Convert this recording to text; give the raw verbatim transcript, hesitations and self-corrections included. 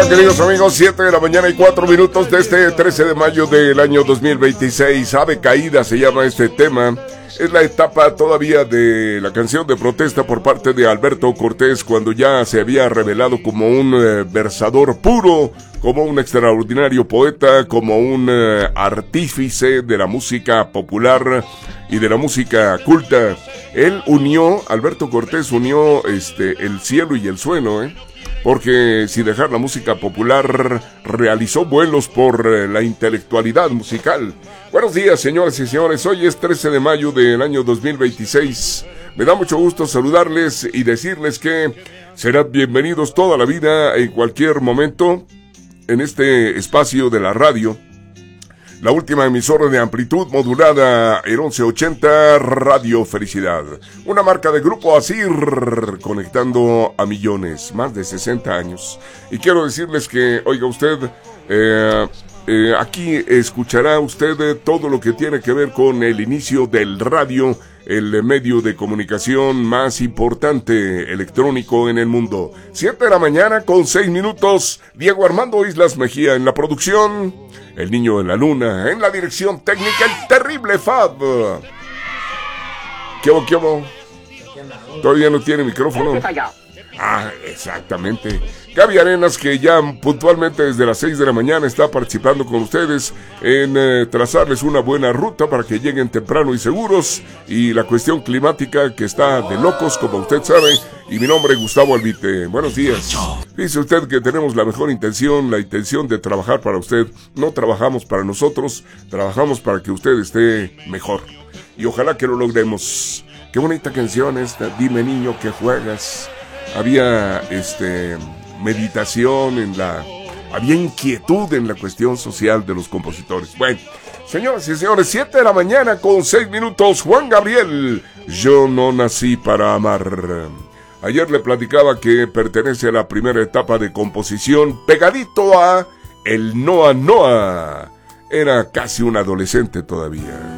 están, queridos amigos? siete de la mañana y cuatro minutos de este trece de mayo del año dos mil veintiséis. Ave caída se llama este tema. Es la etapa todavía de la canción de protesta por parte de Alberto Cortés, cuando ya se había revelado como un eh, versador puro, como un extraordinario poeta, como un eh, artífice de la música popular y de la música culta. Él unió, Alberto Cortés unió este el cielo y el suelo, ¿eh? Porque sin dejar la música popular, realizó vuelos por eh, la intelectualidad musical. Buenos días, señoras y señores. Hoy es trece de mayo del año dos mil veintiséis. Me da mucho gusto saludarles y decirles que serán bienvenidos toda la vida, en cualquier momento, en este espacio de la radio. La última emisora de amplitud modulada, el once ochenta Radio Felicidad. Una marca de Grupo Asir, conectando a millones, más de sesenta años. Y quiero decirles que, oiga usted, eh, eh, aquí escuchará usted todo lo que tiene que ver con el inicio del radio, el medio de comunicación más importante electrónico en el mundo. siete de la mañana con seis minutos. Diego Armando Islas Mejía en la producción. El niño de la luna en la dirección técnica, el terrible Fab. ¿Qué hubo, qué hubo? Todavía no tiene micrófono. Ah, exactamente. Gaby Arenas, que ya puntualmente desde las seis de la mañana está participando con ustedes en eh, trazarles una buena ruta para que lleguen temprano y seguros. Y la cuestión climática que está de locos, como usted sabe. Y mi nombre es Gustavo Albite. Buenos días. Dice usted que tenemos la mejor intención, la intención de trabajar para usted. No trabajamos para nosotros, trabajamos para que usted esté mejor. Y ojalá que lo logremos. Qué bonita canción esta, Dime Niño que Juegas. Había este meditación en la... Había inquietud en la cuestión social de los compositores. Bueno, señoras y señores, siete de la mañana con seis minutos. Juan Gabriel, Yo no nací para amar. Ayer le platicaba que pertenece a la primera etapa de composición, pegadito a el Noa Noa. Era casi un adolescente todavía.